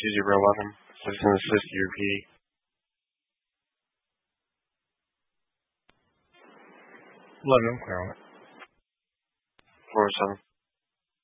2011. Citizen Assist UP. 11, clear on it. 407.